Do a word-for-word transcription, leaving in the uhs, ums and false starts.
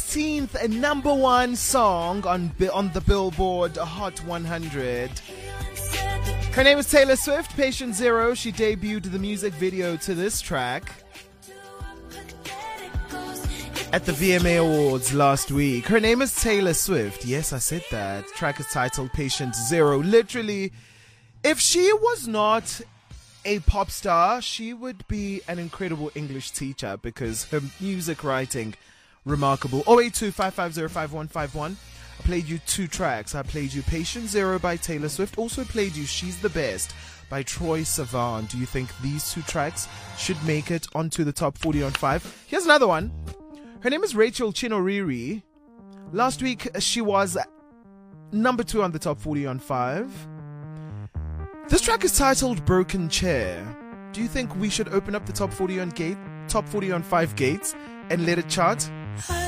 eighteenth number one song on on the Billboard Hot one hundred. Her name is Taylor Swift, Patient Zero. She debuted the music video to this track at the V M A Awards last week. Her name is Taylor Swift. Yes, I said that. The track is titled Patient Zero. Literally, if she was not a pop star, she would be an incredible English teacher because her music writing, remarkable. oh eight two, five five zero, five one five one. I played you two tracks. I played you Patient Zero by Taylor Swift. Also played you She's the Best by Troye Sivan. Do you think these two tracks should make it onto the top forty on five? Here's another one. Her name is Rachel Chinoriri. Last week, she was number two on the top forty on five. This track is titled Broken Chair. Do you think we should open up the top forty on gate, top forty on five gates and let it chart?